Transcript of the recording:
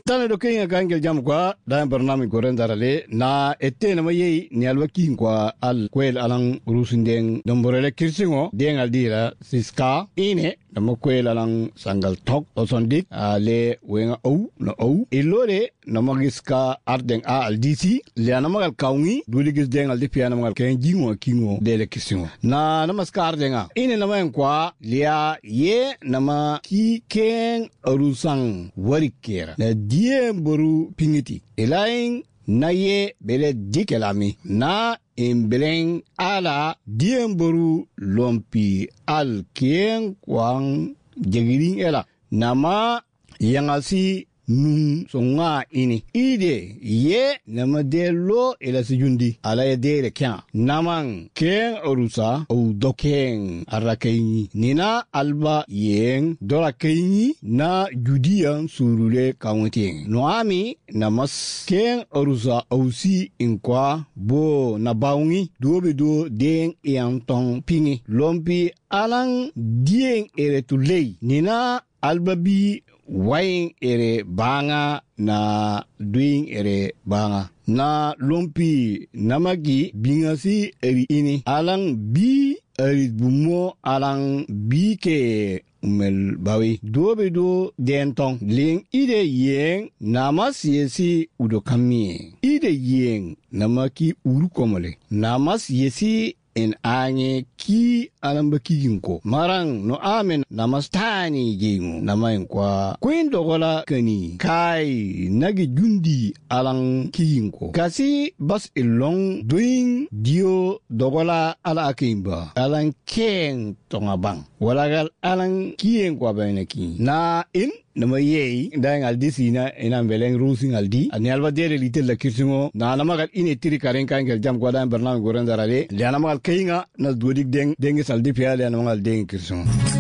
tane do kenga kangel jam kwa da barnami gorendarale na ette na mayi ni alwakin kwa al kwel alang rusundeng domborele kirsingo deng aldira siska ine na makwel alang sangal tok osondik ale wenga ou na ou ilore na magiska ardeng a aldisi le na magal kaungi duligis deng aldi pia na magal kenjingo kingo dele kirsingo na namaskar denga ine na mayen kwa lia ye na ma ki ken arusang warikera na die boru pingiti elaing na ye bele dikelami na imbeleng ala die boru lompi al kien kwang jegiring ela nama yangasi nung songa ini ide ye nama de lo ela sijundi ala ye de kya namang ken orusa o dokeng arakaini nina alba yeng dorakaini na judian surule kaunting noami namas ken orusa ausi inkwa bo na baungi dobe do deng yantong pingi lompi alang dieng ere tulei nina alba bi wain ere banga na doing ere banga na lompi namagi bingasi eri ini alang bi eri bumo alang bi ke umel bawi dobe do dentong ling ide yeng namas yesi udokami ide yeng namaki urukomole namas yesi en anye ki alamba kiginko marang no amen namastani jingu namayin kwa kuin dogola kani kai nagi jundi alang kiginko kasi bas ilong doing dio dogola ala akimba alang ken tongabang walagal alang kien kwa beneki na in nama yei dang aldi sina ina beleng rusing aldi ani alba dere litel la kirsingo na namagal ine tiri karen kan gel jam gwadan bernam gorendarale le namagal keinga na duodik deng saldi pia le namagal deng kirsingo